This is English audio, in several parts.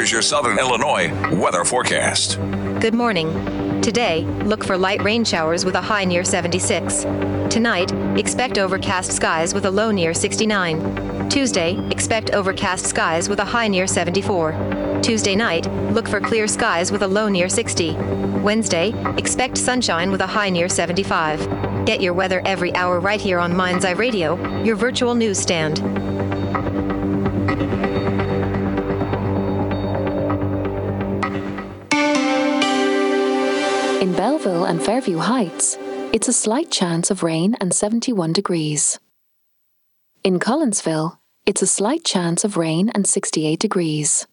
Here's your Southern Illinois weather forecast. Good morning. Today, look for light rain showers with a high near 76. Tonight, expect overcast skies with a low near 69. Tuesday, expect overcast skies with a high near 74. Tuesday night, look for clear skies with a low near 60. Wednesday, expect sunshine with a high near 75. Get your weather every hour right here on Mind's Eye Radio, your virtual newsstand. In Belleville and Fairview Heights, it's a slight chance of rain and 71 degrees. In Collinsville, it's a slight chance of rain and 68 degrees.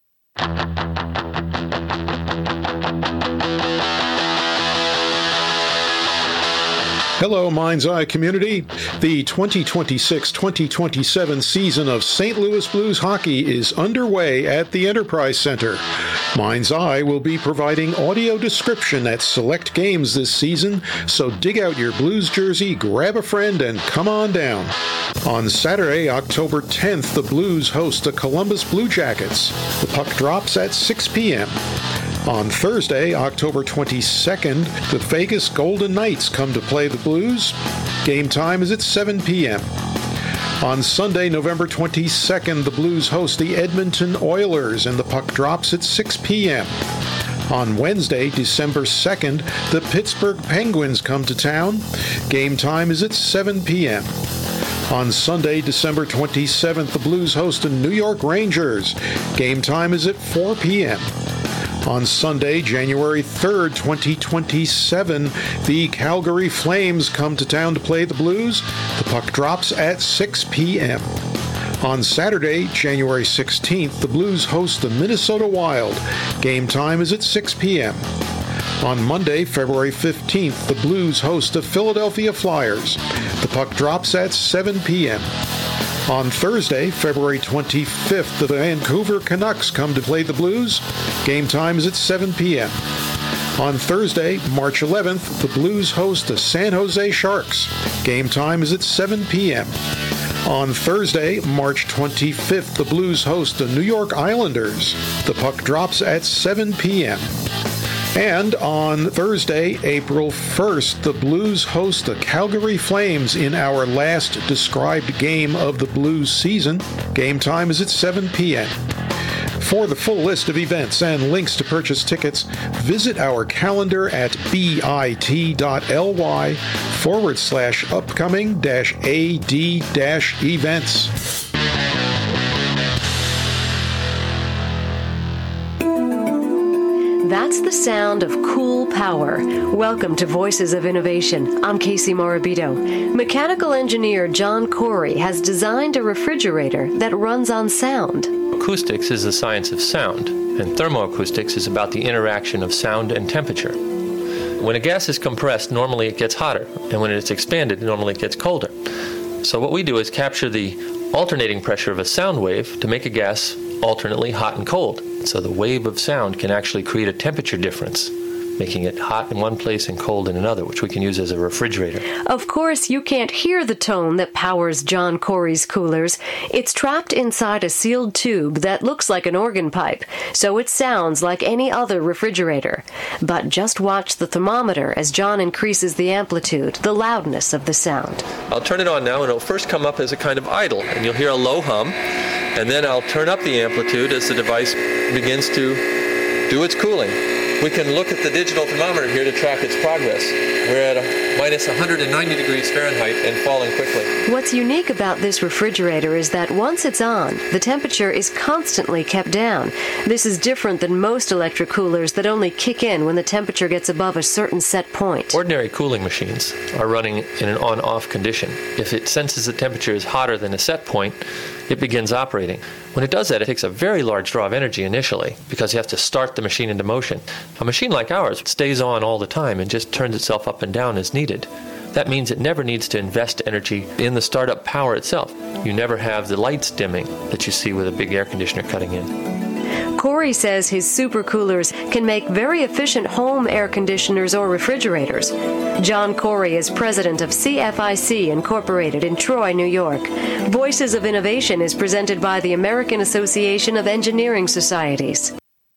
Hello, Mind's Eye community. The 2026-2027 season of St. Louis Blues hockey is underway at the Enterprise Center. Mind's Eye will be providing audio description at select games this season, so dig out your Blues jersey, grab a friend, and come on down. On Saturday, October 10th, the Blues host the Columbus Blue Jackets. The puck drops at 6 p.m. On Thursday, October 22nd, the Vegas Golden Knights come to play the Blues. Game time is at 7 p.m. On Sunday, November 22nd, the Blues host the Edmonton Oilers, and the puck drops at 6 p.m. On Wednesday, December 2nd, the Pittsburgh Penguins come to town. Game time is at 7 p.m. On Sunday, December 27th, the Blues host the New York Rangers. Game time is at 4 p.m. On Sunday, January 3rd, 2027, the Calgary Flames come to town to play the Blues. The puck drops at 6 p.m. On Saturday, January 16th, the Blues host the Minnesota Wild. Game time is at 6 p.m. On Monday, February 15th, the Blues host the Philadelphia Flyers. The puck drops at 7 p.m. On Thursday, February 25th, the Vancouver Canucks come to play the Blues. Game time is at 7 p.m. On Thursday, March 11th, the Blues host the San Jose Sharks. Game time is at 7 p.m. On Thursday, March 25th, the Blues host the New York Islanders. The puck drops at 7 p.m. And on Thursday, April 1st, the Blues host the Calgary Flames in our last described game of the Blues season. Game time is at 7 p.m. For the full list of events and links to purchase tickets, visit our calendar at bit.ly/upcoming-ad-events. That's the sound of cool power. Welcome to Voices of Innovation. I'm Casey Morabito. Mechanical engineer John Corey has designed a refrigerator that runs on sound. Acoustics is the science of sound, and thermoacoustics is about the interaction of sound and temperature. When a gas is compressed, normally it gets hotter, and when it's expanded, normally it gets colder. So what we do is capture the alternating pressure of a sound wave to make a gas alternately hot and cold. So the wave of sound can actually create a temperature difference, making it hot in one place and cold in another, which we can use as a refrigerator. Of course, you can't hear the tone that powers John Corey's coolers. It's trapped inside a sealed tube that looks like an organ pipe, so it sounds like any other refrigerator. But just watch the thermometer as John increases the amplitude, the loudness of the sound. I'll turn it on now, and it'll first come up as a kind of idle, and you'll hear a low hum, and then I'll turn up the amplitude as the device begins to do its cooling. We can look at the digital thermometer here to track its progress. We're at a minus 190 degrees Fahrenheit and falling quickly. What's unique about this refrigerator is that once it's on, the temperature is constantly kept down. This is different than most electric coolers that only kick in when the temperature gets above a certain set point. Ordinary cooling machines are running in an on-off condition. If it senses the temperature is hotter than a set point, it begins operating. When it does that, it takes a very large draw of energy initially because you have to start the machine into motion. A machine like ours stays on all the time and just turns itself up and down as needed. That means it never needs to invest energy in the startup power itself. You never have the lights dimming that you see with a big air conditioner cutting in. Corey says his supercoolers can make very efficient home air conditioners or refrigerators. John Corey is president of CFIC Incorporated in Troy, New York. Voices of Innovation is presented by the American Association of Engineering Societies.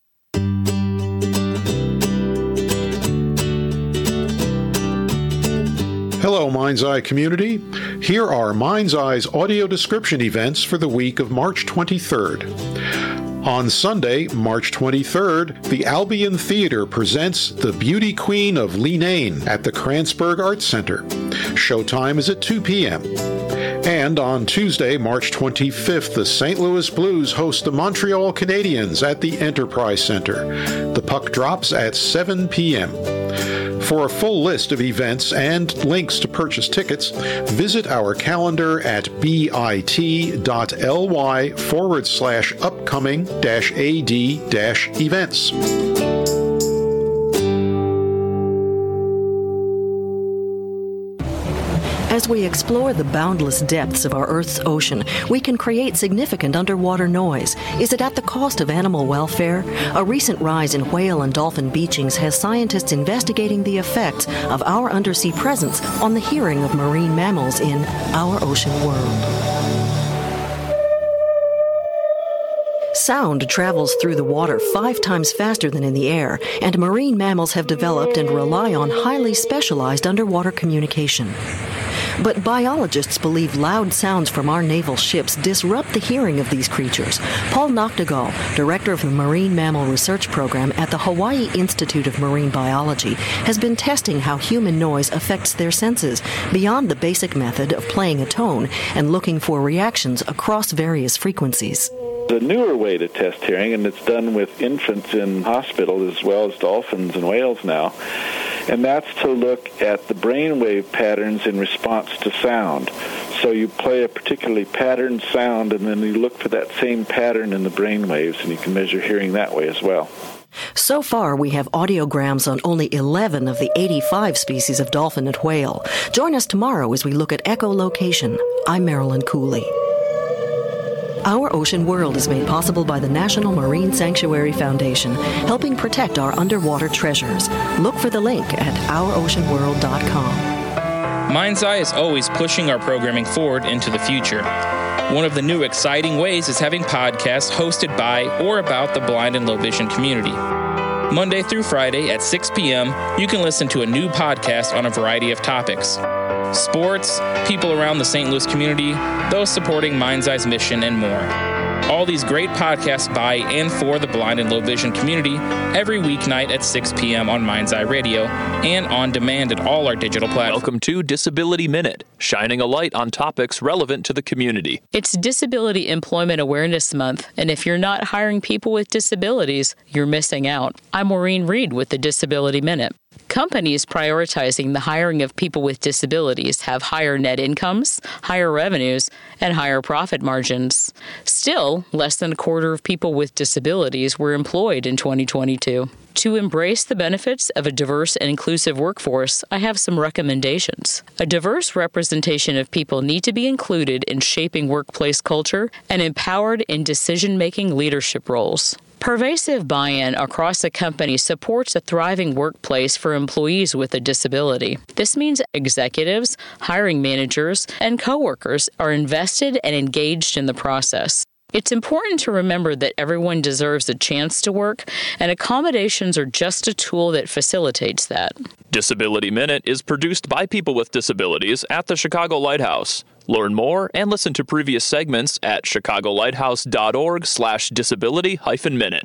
Hello, Mind's Eye community. Here are Mind's Eye's audio description events for the week of March 23rd. On Sunday, March 23rd, the Albion Theater presents The Beauty Queen of Leenane at the Kranzberg Arts Center. Showtime is at 2 p.m. And on Tuesday, March 25th, the St. Louis Blues host the Montreal Canadiens at the Enterprise Center. The puck drops at 7 p.m. For a full list of events and links to purchase tickets, visit our calendar at bit.ly/upcoming-ad-events. As we explore the boundless depths of our Earth's ocean, we can create significant underwater noise. Is it at the cost of animal welfare? A recent rise in whale and dolphin beachings has scientists investigating the effects of our undersea presence on the hearing of marine mammals in our ocean world. Sound travels through the water 5 times faster than in the air, and marine mammals have developed and rely on highly specialized underwater communication. But biologists believe loud sounds from our naval ships disrupt the hearing of these creatures. Paul Noctegal, director of the Marine Mammal Research Program at the Hawaii Institute of Marine Biology, has been testing how human noise affects their senses beyond the basic method of playing a tone and looking for reactions across various frequencies. A newer way to test hearing, and it's done with infants in hospitals as well as dolphins and whales now, and that's to look at the brainwave patterns in response to sound. So you play a particularly patterned sound, and then you look for that same pattern in the brainwaves, and you can measure hearing that way as well. So far, we have audiograms on only 11 of the 85 species of dolphin and whale. Join us tomorrow as we look at echolocation. I'm Marilyn Cooley. Our Ocean World is made possible by the National Marine Sanctuary Foundation, helping protect our underwater treasures. Look for the link at ouroceanworld.com. Mind's Eye is always pushing our programming forward into the future. One of the new exciting ways is having podcasts hosted by or about the blind and low vision community. Monday through Friday at 6 p.m., you can listen to a new podcast on a variety of topics. Sports, people around the St. Louis community, those supporting Mind's Eye's mission, and more. All these great podcasts by and for the blind and low vision community every weeknight at 6 p.m. on Mind's Eye Radio and on demand at all our digital platforms. Welcome to Disability Minute, shining a light on topics relevant to the community. It's Disability Employment Awareness Month, and if you're not hiring people with disabilities, you're missing out. I'm Maureen Reed with the Disability Minute. Companies prioritizing the hiring of people with disabilities have higher net incomes, higher revenues, and higher profit margins. Still, less than a quarter of people with disabilities were employed in 2022. To embrace the benefits of a diverse and inclusive workforce, I have some recommendations. A diverse representation of people need to be included in shaping workplace culture and empowered in decision-making leadership roles. Pervasive buy-in across a company supports a thriving workplace for employees with a disability. This means executives, hiring managers, and coworkers are invested and engaged in the process. It's important to remember that everyone deserves a chance to work, and accommodations are just a tool that facilitates that. Disability Minute is produced by people with disabilities at the Chicago Lighthouse. Learn more and listen to previous segments at chicagolighthouse.org/disability-minute.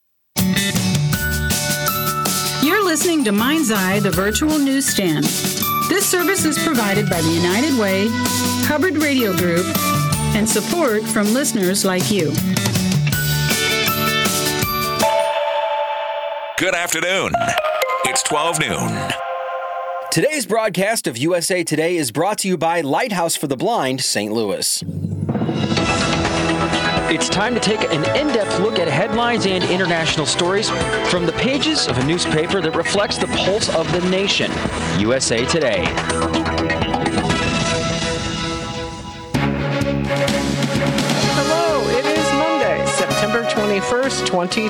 You're listening to Mind's Eye, the virtual newsstand. This service is provided by the United Way, Hubbard Radio Group, and support from listeners like you. Good afternoon. It's 12 noon. Today's broadcast of USA Today is brought to you by Lighthouse for the Blind, St. Louis. It's time to take an in-depth look at headlines and international stories from the pages of a newspaper that reflects the pulse of the nation, USA Today. Hello, it is Monday, September 24th. 21st,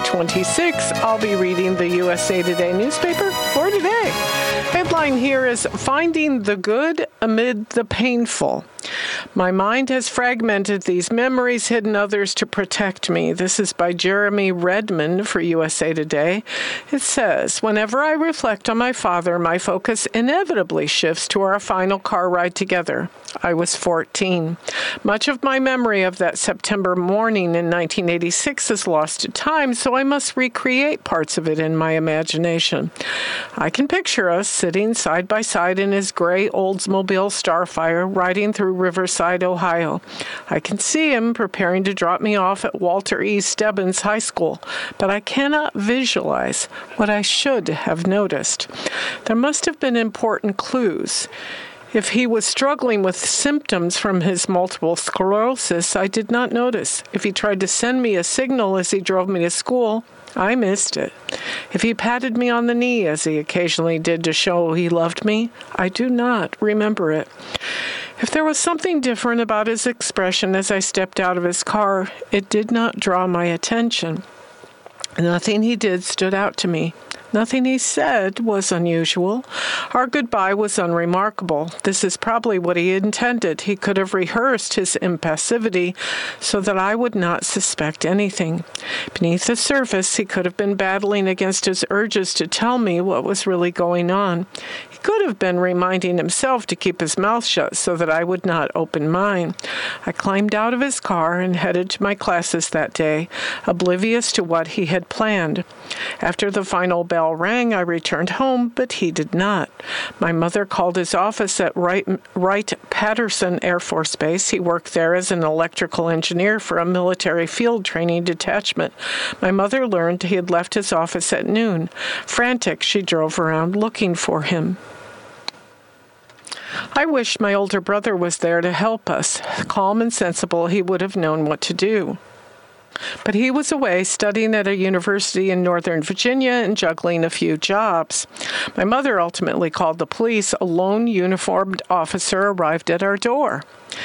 2026. I'll be reading the USA Today newspaper for today. Headline here is Finding the Good Amid the Painful. My mind has fragmented these memories, hidden others to protect me. This is by Jeremy Redmond for USA Today. It says, whenever I reflect on my father, my focus inevitably shifts to our final car ride together. I was 14. Much of my memory of that September morning in 1986 is lost to time, so I must recreate parts of it in my imagination. I can picture us sitting side by side in his gray Oldsmobile Starfire riding through Riverside, Ohio. I can see him preparing to drop me off at Walter E. Stebbins High School, but I cannot visualize what I should have noticed. There must have been important clues. If he was struggling with symptoms from his multiple sclerosis, I did not notice. If he tried to send me a signal as he drove me to school, I missed it. If he patted me on the knee, as he occasionally did to show he loved me, I do not remember it. If there was something different about his expression as I stepped out of his car, it did not draw my attention. Nothing he did stood out to me. Nothing he said was unusual. Our goodbye was unremarkable. This is probably what he intended. He could have rehearsed his impassivity so that I would not suspect anything. Beneath the surface, he could have been battling against his urges to tell me what was really going on. He could have been reminding himself to keep his mouth shut so that I would not open mine. I climbed out of his car and headed to my classes that day, oblivious to what he had planned. After the final bell rang, I returned home, but he did not. My mother called his office at Wright-Patterson Air Force Base. He worked there as an electrical engineer for a military field training detachment. My mother learned he had left his office at noon. Frantic, she drove around looking for him. I wished my older brother was there to help us. Calm and sensible, he would have known what to do. But he was away studying at a university in Northern Virginia and juggling a few jobs. My mother ultimately called the police. A lone uniformed officer arrived at our door.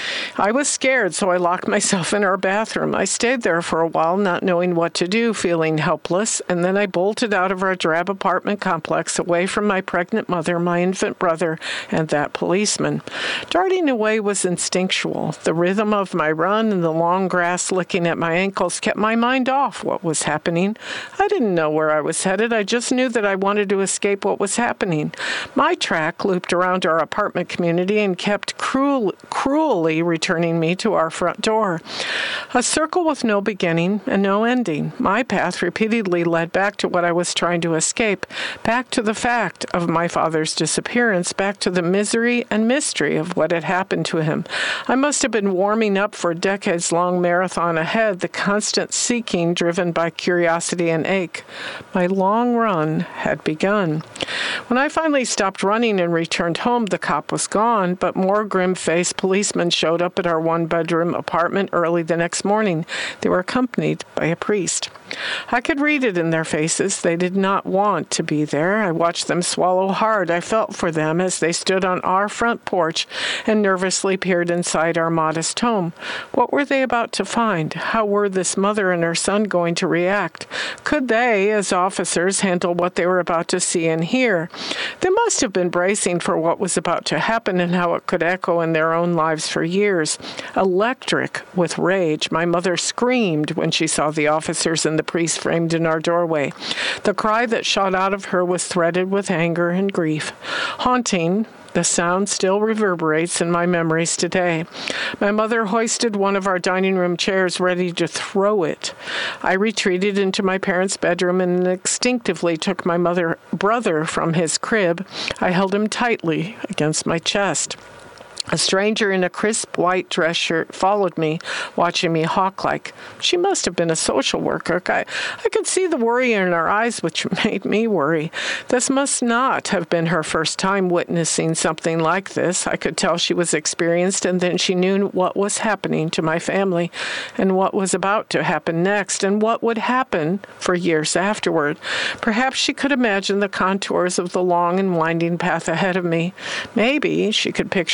I was scared, so I locked myself in our bathroom. I stayed there for a while, not knowing what to do, feeling helpless, and then I bolted out of our drab apartment complex, away from my pregnant mother, my infant brother, and that policeman. Darting away was instinctual. The rhythm of my run and the long grass licking at my ankles kept my mind off what was happening. I didn't know where I was headed. I just knew that I wanted to escape what was happening. My track looped around our apartment community and kept cruelly returning me to our front door. A circle with no beginning and no ending. My path repeatedly led back to what I was trying to escape, back to the fact of my father's disappearance, back to the misery and mystery of what had happened to him. I must have been warming up for a decades-long marathon ahead, the constant seeking driven by curiosity and ache. My long run had begun. When I finally stopped running and returned home, the cop was gone, but more grim-faced policemen showed up at our one-bedroom apartment early the next morning. They were accompanied by a priest. I could read it in their faces. They did not want to be there. I watched them swallow hard. I felt for them as they stood on our front porch and nervously peered inside our modest home. What were they about to find? How were this mother and her son going to react? Could they, as officers, handle what they were about to see and hear? They must have been bracing for what was about to happen and how it could echo in their own lives for years. Electric with rage, my mother screamed when she saw the officers and the priest framed in our doorway. The cry that shot out of her was threaded with anger and grief. Haunting, the sound still reverberates in my memories today. My mother hoisted one of our dining room chairs, ready to throw it. I retreated into my parents' bedroom and instinctively took my brother from his crib. I held him tightly against my chest. A stranger in a crisp white dress shirt followed me, watching me hawk-like. She must have been a social worker. I could see the worry in her eyes, which made me worry. This must not have been her first time witnessing something like this. I could tell she was experienced, and then she knew what was happening to my family and what was about to happen next and what would happen for years afterward. Perhaps she could imagine the contours of the long and winding path ahead of me. Maybe she could picture me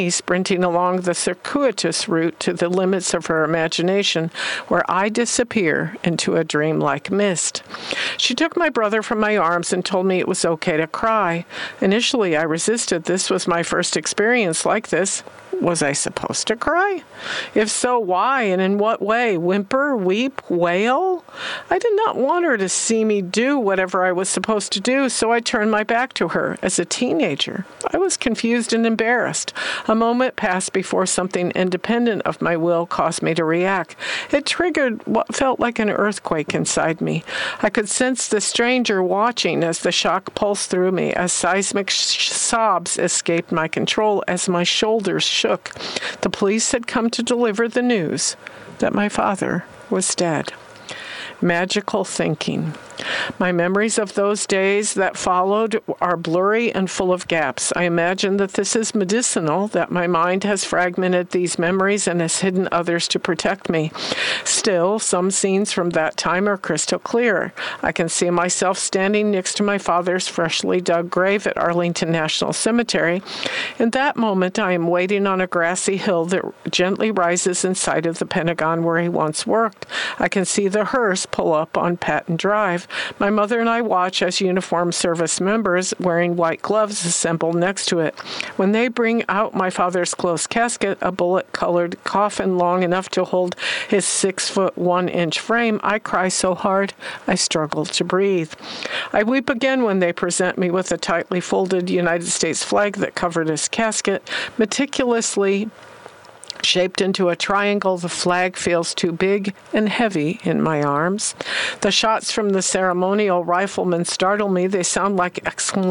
me sprinting along the circuitous route to the limits of her imagination, where I disappear into a dreamlike mist. She took my brother from my arms and told me it was okay to cry. Initially, I resisted. This was my first experience like this. Was I supposed to cry? If so, why and in what way? Whimper, weep, wail? I did not want her to see me do whatever I was supposed to do, so I turned my back to her. As a teenager, I was confused and embarrassed. A moment passed before something independent of my will caused me to react. It triggered what felt like an earthquake inside me. I could sense the stranger watching as the shock pulsed through me, as seismic sobs escaped my control, as my shoulders shook. The police had come to deliver the news that my father was dead. Magical thinking. My memories of those days that followed are blurry and full of gaps. I imagine that this is medicinal, that my mind has fragmented these memories and has hidden others to protect me. Still, some scenes from that time are crystal clear. I can see myself standing next to my father's freshly dug grave at Arlington National Cemetery. In that moment, I am waiting on a grassy hill that gently rises in sight of the Pentagon where he once worked. I can see the hearse pull up on Patton Drive. My mother and I watch as uniformed service members wearing white gloves assemble next to it. When they bring out my father's closed casket, a bullet-colored coffin long enough to hold his 6'1" frame, I cry so hard I struggle to breathe. I weep again when they present me with a tightly folded United States flag that covered his casket, meticulously shaped into a triangle. The flag feels too big and heavy in my arms. The shots from the ceremonial riflemen startle me. They sound like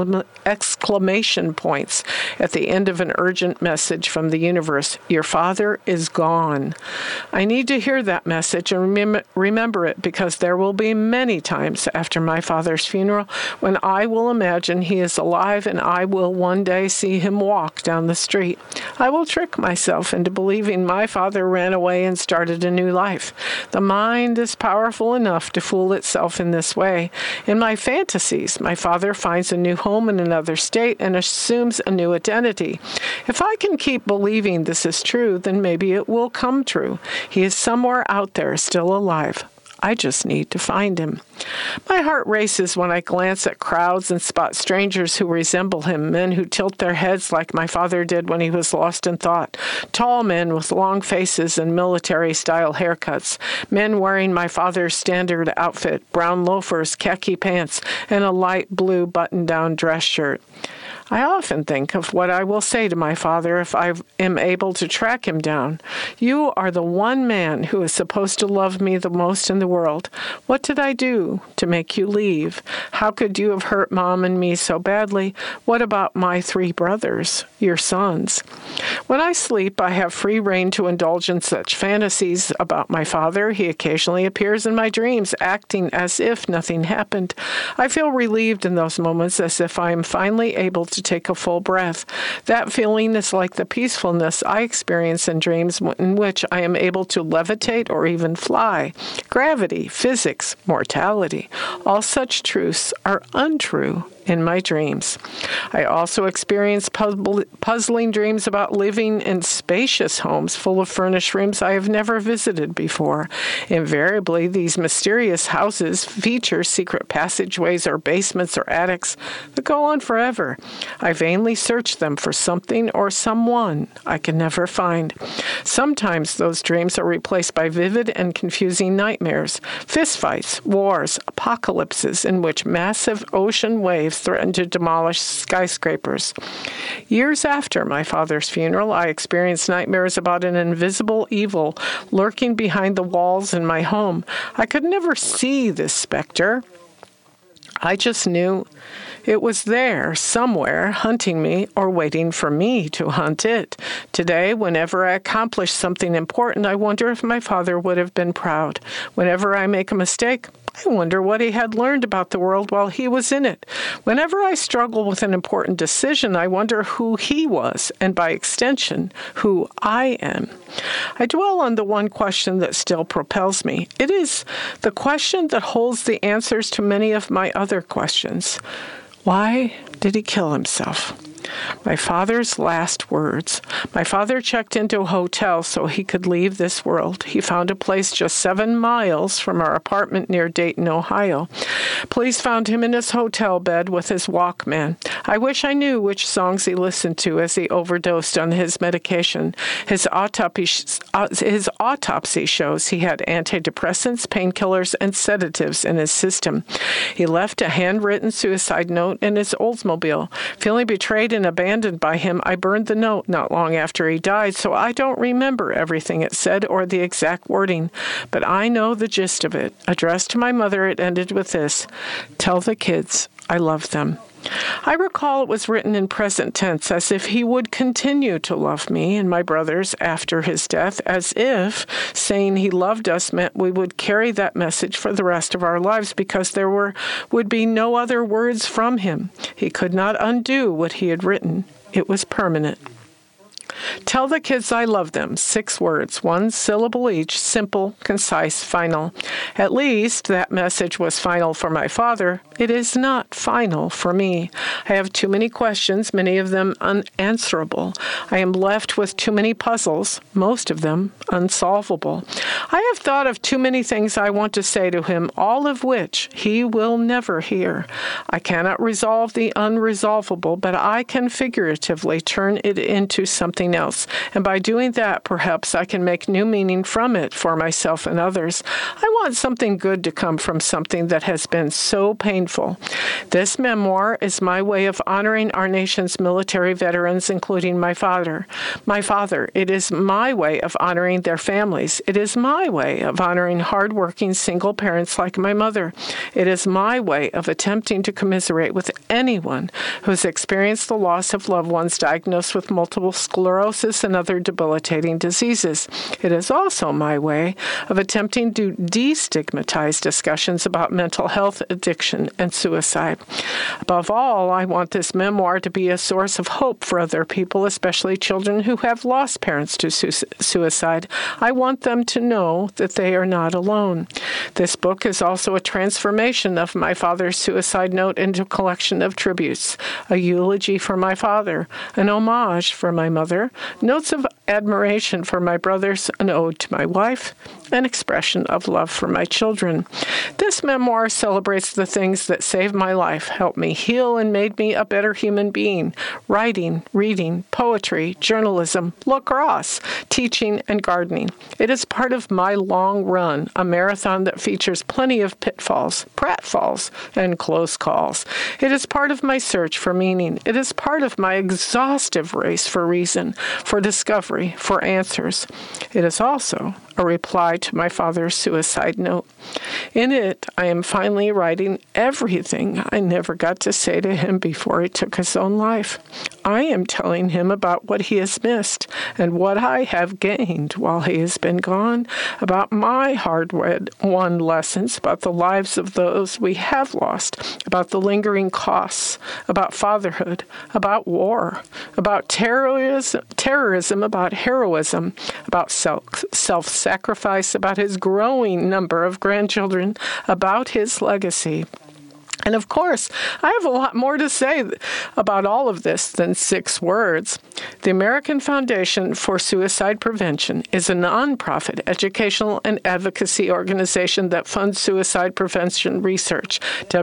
exclamation points at the end of an urgent message from the universe. Your father is gone. I need to hear that message and remember it, because there will be many times after my father's funeral when I will imagine he is alive and I will one day see him walk down the street. I will trick myself into believing my father ran away and started a new life. The mind is powerful enough to fool itself in this way. In my fantasies, my father finds a new home in another state and assumes a new identity. If I can keep believing this is true, then maybe it will come true. He is somewhere out there, still alive. I just need to find him. My heart races when I glance at crowds and spot strangers who resemble him, men who tilt their heads like my father did when he was lost in thought, tall men with long faces and military-style haircuts, men wearing my father's standard outfit, brown loafers, khaki pants, and a light blue button-down dress shirt. I often think of what I will say to my father if I am able to track him down. You are the one man who is supposed to love me the most in the world. What did I do to make you leave? How could you have hurt Mom and me so badly? What about my 3 brothers, your sons? When I sleep, I have free rein to indulge in such fantasies about my father. He occasionally appears in my dreams, acting as if nothing happened. I feel relieved in those moments, as if I am finally able to take a full breath. That feeling is like the peacefulness I experience in dreams in which I am able to levitate or even fly. Gravity, physics, mortality, all such truths are untrue in my dreams. I also experience puzzling dreams about living in spacious homes full of furnished rooms I have never visited before. Invariably, these mysterious houses feature secret passageways or basements or attics that go on forever. I vainly search them for something or someone I can never find. Sometimes those dreams are replaced by vivid and confusing nightmares, fistfights, wars, apocalypses in which massive ocean waves threatened to demolish skyscrapers. Years after my father's funeral, I experienced nightmares about an invisible evil lurking behind the walls in my home. I could never see this specter. I just knew it was there somewhere, hunting me or waiting for me to hunt it. Today, whenever I accomplish something important, I wonder if my father would have been proud. Whenever I make a mistake, I wonder what he had learned about the world while he was in it. Whenever I struggle with an important decision, I wonder who he was, and by extension, who I am. I dwell on the one question that still propels me. It is the question that holds the answers to many of my other questions. Why did he kill himself? My father's last words. My father checked into a hotel so he could leave this world. He found a place just 7 miles from our apartment near Dayton, Ohio. Police found him in his hotel bed with his Walkman. I wish I knew which songs he listened to as he overdosed on his medication. His autopsy shows he had antidepressants, painkillers, and sedatives in his system. He left a handwritten suicide note in his Oldsmobile. Feeling betrayed and abandoned by him, I burned the note not long after he died, so I don't remember everything it said or the exact wording, but I know the gist of it. Addressed to my mother, it ended with this: "Tell the kids I love them." I recall it was written in present tense, as if he would continue to love me and my brothers after his death, as if saying he loved us meant we would carry that message for the rest of our lives, because there would be no other words from him. He could not undo what he had written. It was permanent. Tell the kids I love them. 6 words, 1 syllable each, simple, concise, final. At least that message was final for my father. It is not final for me. I have too many questions, many of them unanswerable. I am left with too many puzzles, most of them unsolvable. I have thought of too many things I want to say to him, all of which he will never hear. I cannot resolve the unresolvable, but I can figuratively turn it into something else, and by doing that, perhaps I can make new meaning from it for myself and others. I want something good to come from something that has been so painful. This memoir is my way of honoring our nation's military veterans, including my father. It is my way of honoring their families. It is my way of honoring hardworking single parents like my mother. It is my way of attempting to commiserate with anyone who has experienced the loss of loved ones diagnosed with multiple sclerosis and other debilitating diseases. It is also my way of attempting to destigmatize discussions about mental health, addiction, and suicide. Above all, I want this memoir to be a source of hope for other people, especially children who have lost parents to suicide. I want them to know that they are not alone. This book is also a transformation of my father's suicide note into a collection of tributes, a eulogy for my father, an homage for my mother, notes of admiration for my brothers, an ode to my wife, an expression of love for my children. This memoir celebrates the things that saved my life, helped me heal, and made me a better human being: writing, reading, poetry, journalism, lacrosse, teaching, and gardening. It is part of my long run, a marathon that features plenty of pitfalls, pratfalls, and close calls. It is part of my search for meaning. It is part of my exhaustive race for reason, for discovery, for answers. It is also a reply to my father's suicide note. In it, I am finally writing everything I never got to say to him before he took his own life. I am telling him about what he has missed and what I have gained while he has been gone, about my hard-won lessons, about the lives of those we have lost, about the lingering costs, about fatherhood, about war, about terrorism, about heroism, about self-sacrifice, about his growing number of grandchildren, about his legacy. And of course, I have a lot more to say about all of this than 6 words. The American Foundation for Suicide Prevention is a nonprofit educational and advocacy organization that funds suicide prevention research.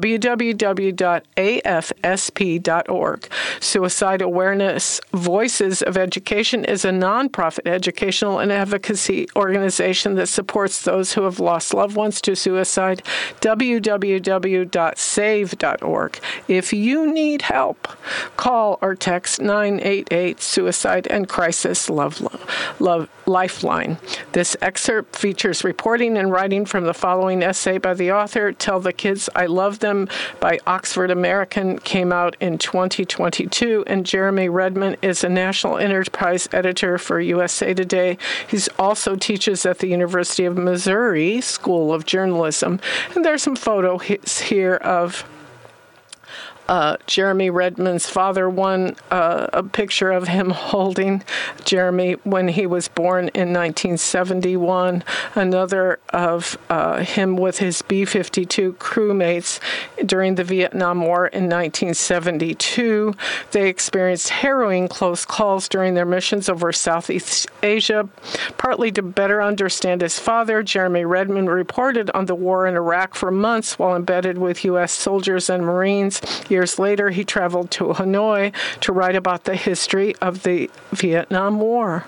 www.afsp.org. Suicide Awareness Voices of Education is a nonprofit educational and advocacy organization that supports those who have lost loved ones to suicide. www.save.org. If you need help, call or text 988 Suicide and Crisis Lifeline. This excerpt features reporting and writing from the following essay by the author. Tell the Kids I Love Them by Oxford American came out in 2022, and Jeremy Redmond is a National Enterprise editor for USA Today. He also teaches at the University of Missouri School of Journalism. And there's some photos here of Jeremy Redmond's father, one a picture of him holding Jeremy when he was born in 1971, another of him with his B-52 crewmates during the Vietnam War in 1972. They experienced harrowing close calls during their missions over Southeast Asia. Partly to better understand his father, Jeremy Redmond reported on the war in Iraq for months while embedded with U.S. soldiers and Marines. Years later, he traveled to Hanoi to write about the history of the Vietnam War.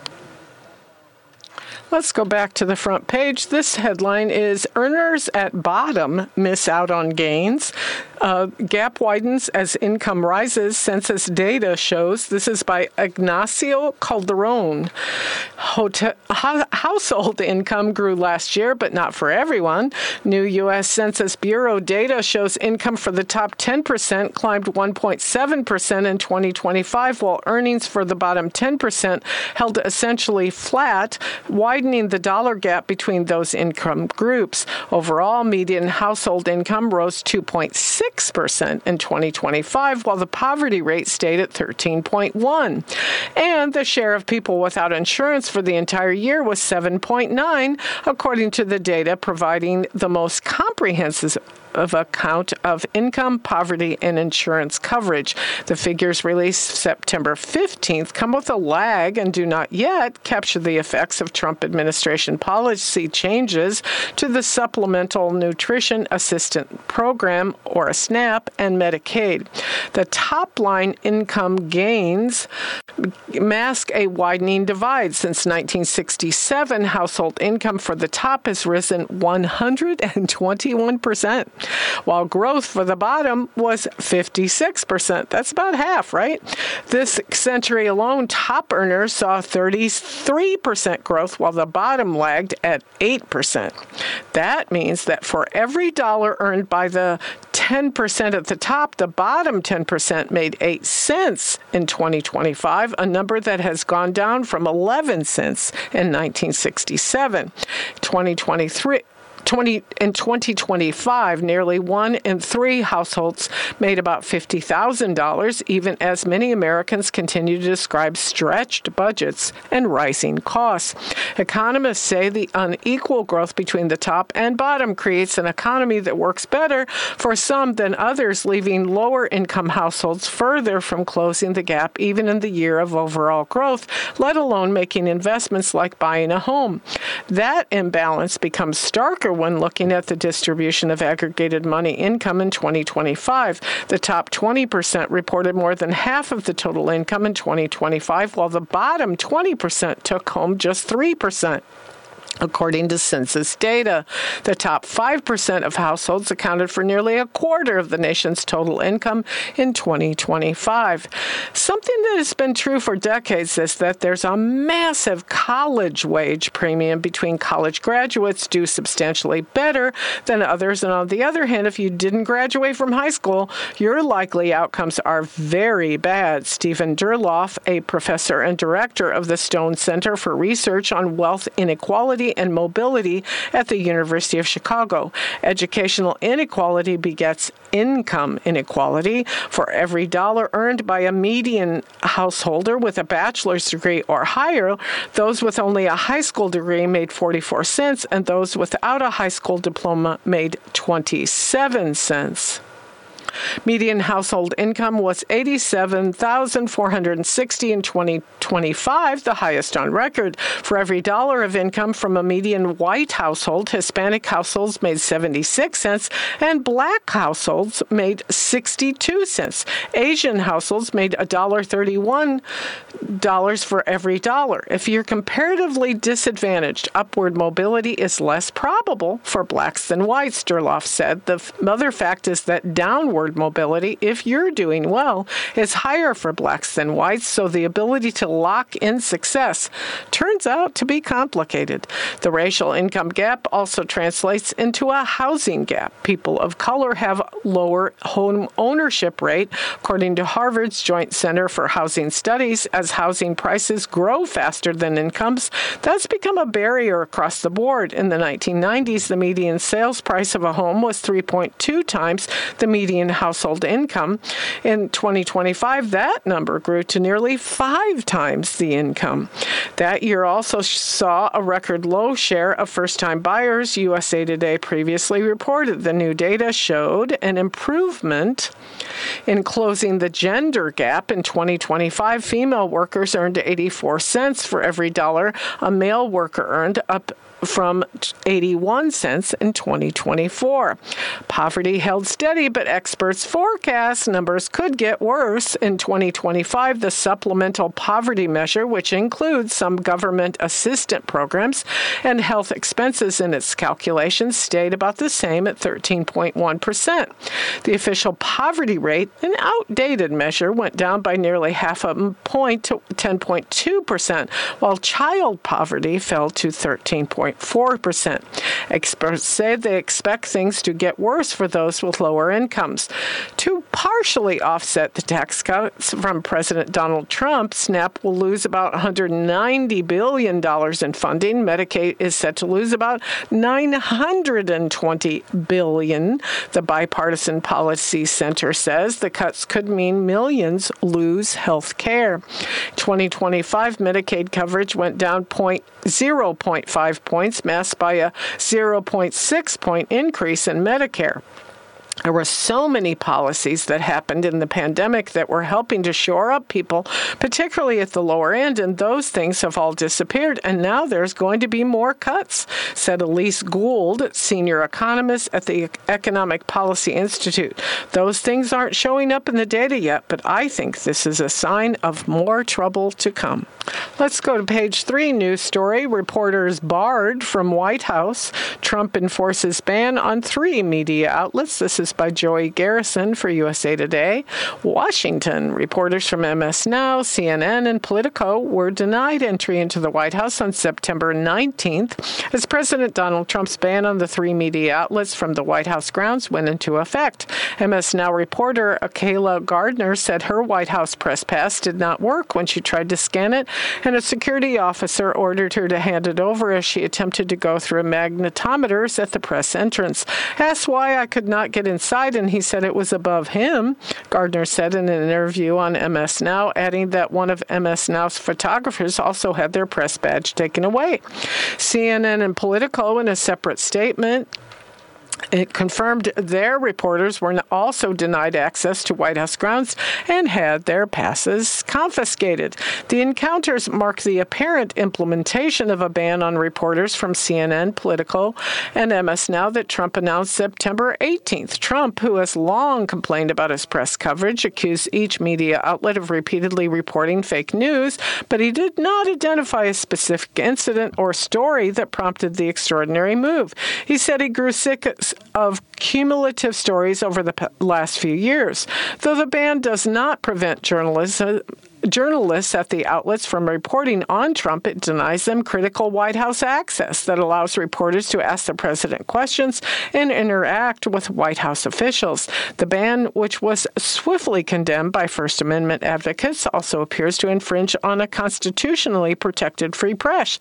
Let's go back to the front page. This headline is Earners at Bottom Miss Out on Gains. Gap widens as income rises, census data shows. This is by Ignacio Calderon. Household income grew last year, but not for everyone. New U.S. Census Bureau data shows income for the top 10% climbed 1.7% in 2025, while earnings for the bottom 10% held essentially flat, widening the dollar gap between those income groups. Overall, median household income rose 2.6% in 2025, while the poverty rate stayed at 13.1%. And the share of people without insurance for the entire year was 7.9%, according to the data providing the most comprehensive account of income, poverty, and insurance coverage. The figures released September 15th come with a lag and do not yet capture the effects of Trump administration policy changes to the Supplemental Nutrition Assistance Program, or a SNAP, and Medicaid. The top-line income gains mask a widening divide. Since 1967, household income for the top has risen 121%. While growth for the bottom was 56%. That's about half, right? This century alone, top earners saw 33% growth, while the bottom lagged at 8%. That means that for every dollar earned by the 10% at the top, the bottom 10% made 8 cents in 2025, a number that has gone down from 11 cents in 1967. In 2025, nearly 1 in 3 households made about $50,000, even as many Americans continue to describe stretched budgets and rising costs. Economists say the unequal growth between the top and bottom creates an economy that works better for some than others, leaving lower-income households further from closing the gap even in the year of overall growth, let alone making investments like buying a home. That imbalance becomes starker when looking at the distribution of aggregated money income in 2025. The top 20% reported more than half of the total income in 2025, while the bottom 20% took home just 3%. According to census data, the top 5% of households accounted for nearly a quarter of the nation's total income in 2025. Something that has been true for decades is that there's a massive college wage premium between college graduates do substantially better than others. And on the other hand, if you didn't graduate from high school, your likely outcomes are very bad. Stephen Durloff, a professor and director of the Stone Center for Research on Wealth Inequality and Mobility at the University of Chicago. Educational inequality begets income inequality. For every dollar earned by a median householder with a bachelor's degree or higher, those with only a high school degree made 44 cents, and those without a high school diploma made 27 cents. Median household income was $87,460 in 2025, the highest on record. For every dollar of income from a median white household, Hispanic households made 76 cents, and black households made 62 cents. Asian households made $1.31 for every dollar. If you're comparatively disadvantaged, upward mobility is less probable for blacks than whites, Durloff said. The other fact is that downward mobility, if you're doing well, is higher for blacks than whites, so the ability to lock in success turns out to be complicated. The racial income gap also translates into a housing gap. People of color have lower home ownership rate, according to Harvard's Joint Center for Housing Studies. As housing prices grow faster than incomes, that's become a barrier across the board. In the 1990s, the median sales price of a home was 3.2 times the median household income. In 2025, that number grew to nearly 5 times the income. That year also saw a record low share of first-time buyers. USA Today previously reported the new data showed an improvement in closing the gender gap. In 2025, female workers earned 84 cents for every dollar a male worker earned, up from 81 cents in 2024. Poverty held steady, but experts forecast numbers could get worse. In 2025, the supplemental poverty measure, which includes some government assistance programs and health expenses in its calculations, stayed about the same at 13.1%. The official poverty rate, an outdated measure, went down by nearly half a point to 10.2%, while child poverty fell to 13.4%. Experts say they expect things to get worse for those with lower incomes. To partially offset the tax cuts from President Donald Trump, SNAP will lose about $190 billion in funding. Medicaid is set to lose about $920 billion. The Bipartisan Policy Center says the cuts could mean millions lose health care. 2025 Medicaid coverage went down 0.5 points, masked by a 0.6 point increase in Medicare. There were so many policies that happened in the pandemic that were helping to shore up people, particularly at the lower end, and those things have all disappeared, and now there's going to be more cuts, said Elise Gould, senior economist at the Economic Policy Institute. Those things aren't showing up in the data yet, but I think this is a sign of more trouble to come. Let's go to page 3 news story. Reporters barred from White House. Trump enforces ban on 3 media outlets. This is by Joey Garrison for USA Today. Washington. Reporters from MS Now, CNN, and Politico were denied entry into the White House on September 19th as President Donald Trump's ban on the 3 media outlets from the White House grounds went into effect. MS Now reporter Kayla Gardner said her White House press pass did not work when she tried to scan it, and a security officer ordered her to hand it over as she attempted to go through magnetometers at the press entrance. Asked why I could not get inside, and he said it was above him, Gardner said in an interview on MS Now, adding that one of MS Now's photographers also had their press badge taken away. CNN and Politico, in a separate statement, it confirmed their reporters were also denied access to White House grounds and had their passes confiscated. The encounters mark the apparent implementation of a ban on reporters from CNN, Politico, and MS Now that Trump announced September 18th. Trump, who has long complained about his press coverage, accused each media outlet of repeatedly reporting fake news, but he did not identify a specific incident or story that prompted the extraordinary move. He said he grew sick of cumulative stories over the last few years. Though the ban does not prevent journalists at the outlets from reporting on Trump, it denies them critical White House access that allows reporters to ask the president questions and interact with White House officials. The ban, which was swiftly condemned by First Amendment advocates, also appears to infringe on a constitutionally protected free press.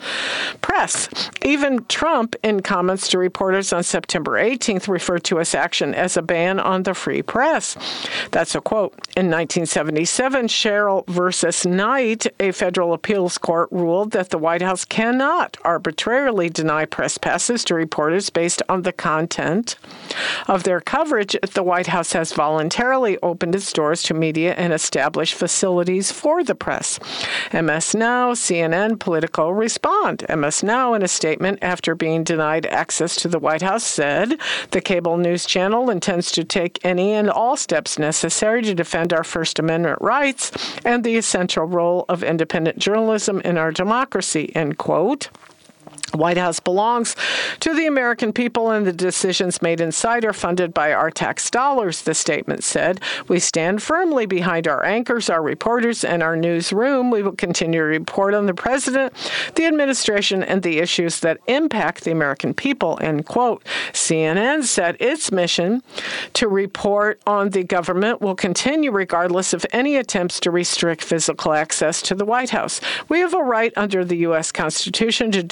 Even Trump, in comments to reporters on September 18th, referred to his action as a ban on the free press. That's a quote. In 1977, Cheryl versus Knight, a federal appeals court ruled that the White House cannot arbitrarily deny press passes to reporters based on the content of their coverage. The White House has voluntarily opened its doors to media and established facilities for the press. MS Now, CNN, Politico respond. MS Now, in a statement after being denied access to the White House, said the cable news channel intends to take any and all steps necessary to defend our First Amendment rights and the essential role of independent journalism in our democracy, end quote. White House belongs to the American people, and the decisions made inside are funded by our tax dollars, the statement said. We stand firmly behind our anchors, our reporters, and our newsroom. We will continue to report on the president, the administration, and the issues that impact the American people, end quote. CNN said its mission to report on the government will continue regardless of any attempts to restrict physical access to the White House. We have a right under the U.S. Constitution to do our reporting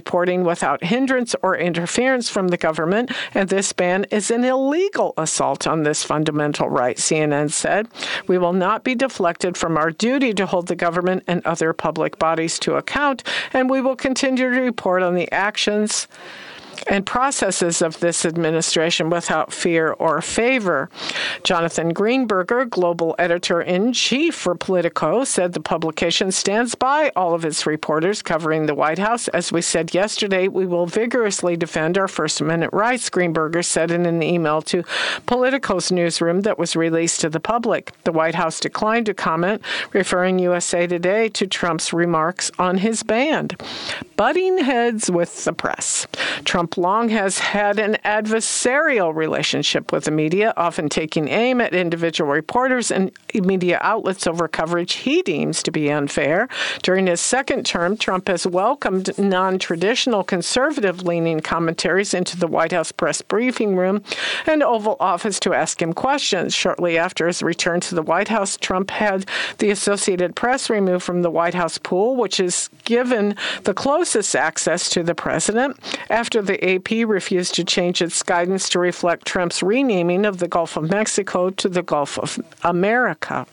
reporting without hindrance or interference from the government, and this ban is an illegal assault on this fundamental right, CNN said. We will not be deflected from our duty to hold the government and other public bodies to account, and we will continue to report on the actions and processes of this administration without fear or favor. Jonathan Greenberger, global editor-in-chief for Politico, said the publication stands by all of its reporters covering the White House. As we said yesterday, we will vigorously defend our First Amendment rights, Greenberger said in an email to Politico's newsroom that was released to the public. The White House declined to comment, referring USA Today to Trump's remarks on his ban. Butting heads with the press. Trump long has had an adversarial relationship with the media, often taking aim at individual reporters and media outlets over coverage he deems to be unfair. During his second term, Trump has welcomed non-traditional conservative-leaning commentaries into the White House press briefing room and Oval Office to ask him questions. Shortly after his return to the White House, Trump had the Associated Press removed from the White House pool, which is given the closest access to the president, after the AP refused to change its guidance to reflect Trump's renaming of the Gulf of Mexico to the Gulf of America.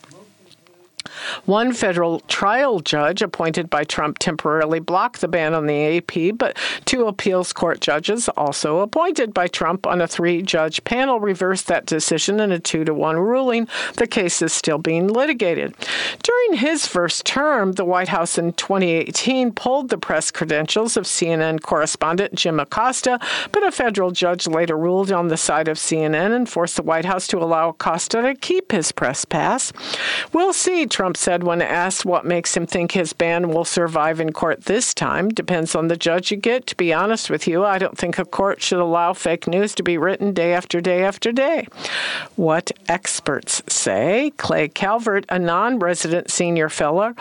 One federal trial judge appointed by Trump temporarily blocked the ban on the AP, but two appeals court judges also appointed by Trump on a 3-judge panel reversed that decision in a 2-1 ruling. The case is still being litigated. During his first term, the White House in 2018 pulled the press credentials of CNN correspondent Jim Acosta, but a federal judge later ruled on the side of CNN and forced the White House to allow Acosta to keep his press pass. We'll see, Trump said when asked what makes him think his ban will survive in court this time. Depends on the judge you get. To be honest with you, I don't think a court should allow fake news to be written day after day after day. What experts say. Clay Calvert, a non-resident senior fellow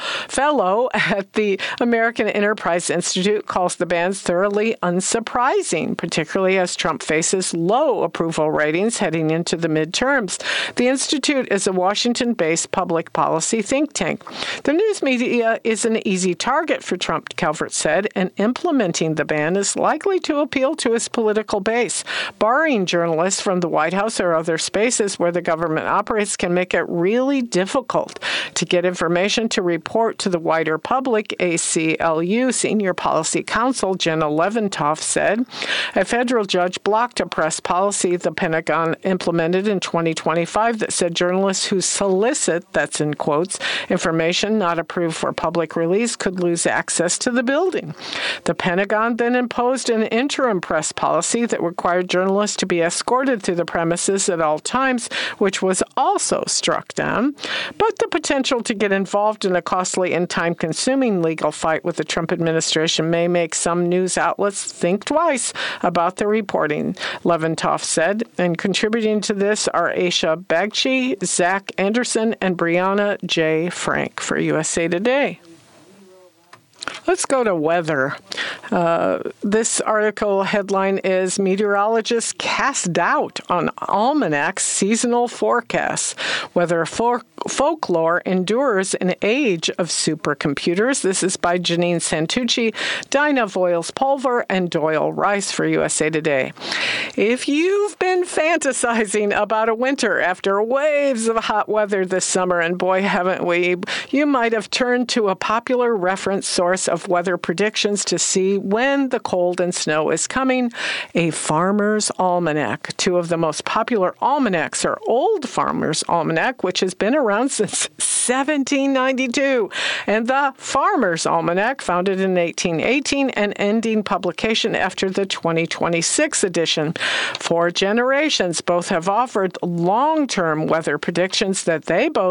at the American Enterprise Institute, calls the bans thoroughly unsurprising, particularly as Trump faces low approval ratings heading into the midterms. The Institute is a Washington-based public policy think tank. The news media is an easy target for Trump, Calvert said, and implementing the ban is likely to appeal to his political base. Barring journalists from the White House or other spaces where the government operates can make it really difficult to get information to report to the wider public, ACLU Senior Policy Counsel Jenna Leventoff said. A federal judge blocked a press policy the Pentagon implemented in 2025 that said journalists who solicit, that's in quotes, information not approved for public release could lose access to the building. The Pentagon then imposed an interim press policy that required journalists to be escorted through the premises at all times, which was also struck down. But the potential to get involved in a costly and time-consuming legal fight with the Trump administration may make some news outlets think twice about their reporting, Leventoff said. And contributing to this are Aisha Bagchi, Zach Anderson, and Brianna J. Frank for USA Today. Let's go to weather. This article headline is Meteorologists Cast Doubt on Almanac's Seasonal Forecasts. Whether folklore endures an age of supercomputers. This is by Janine Santucci, Dinah Voiles-Pulver, and Doyle Rice for USA Today. If you've been fantasizing about a winter after waves of hot weather this summer, and boy, haven't we, you might have turned to a popular reference source of weather predictions to see when the cold and snow is coming, a Farmer's Almanac. Two of the most popular almanacs are Old Farmer's Almanac, which has been around since 1792, and the Farmer's Almanac, founded in 1818 and ending publication after the 2026 edition. For generations, both have offered long-term weather predictions that they both